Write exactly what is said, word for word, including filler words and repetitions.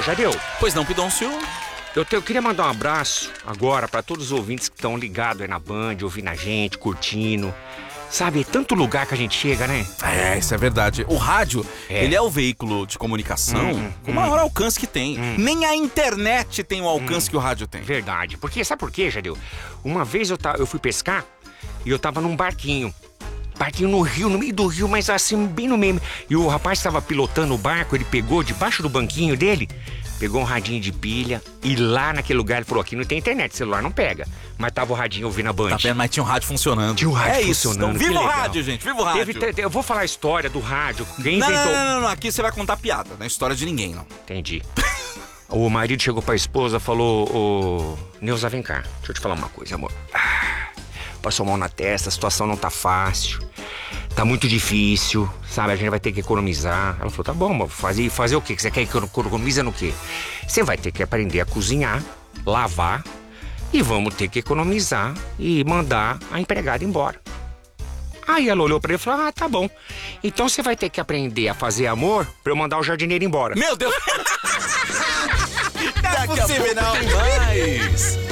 Jadeu. Pois não, Pidoncio? Eu, te, eu queria mandar um abraço agora pra todos os ouvintes que estão ligados aí na Band, ouvindo a gente, curtindo. Sabe, é tanto lugar que a gente chega, né? É, isso é verdade. O rádio, É. ele é o veículo de comunicação Hum, com o hum. maior alcance que tem. Hum. Nem a internet tem o alcance que o rádio tem. Verdade. Porque, sabe por quê, Jadeu? Uma vez eu, ta, eu fui pescar e eu tava num barquinho. Barquinho no rio, no meio do rio, mas assim, bem no meio. E o rapaz estava pilotando o barco, ele pegou debaixo do banquinho dele, pegou um radinho de pilha e lá naquele lugar ele falou, aqui não tem internet, celular não pega. Mas tava o radinho ouvindo a Band. Tá vendo? Mas tinha um rádio funcionando. Tinha o rádio é isso. funcionando, Então, viva que o legal. rádio, gente. Viva o rádio. Teve, te- eu vou falar a história do rádio. Quem Não, não, inventou... não, não, não. Aqui você vai contar piada. Não é história de ninguém, não. Entendi. O marido chegou pra esposa e falou, ô, Neuza, vem cá, deixa eu te falar uma coisa, amor. Ah, passou a mão na testa, a situação não tá fácil, tá muito difícil, sabe, a gente vai ter que economizar. Ela falou, tá bom, amor, fazer, fazer o quê? Que você quer que economiza no quê? Você vai ter que aprender a cozinhar, lavar e vamos ter que economizar e mandar a empregada embora. Aí ela olhou pra ele e falou, ah, tá bom. Então você vai ter que aprender a fazer amor pra eu mandar o jardineiro embora. Meu Deus! Não é Daqui a possível, pouco não. tem mais.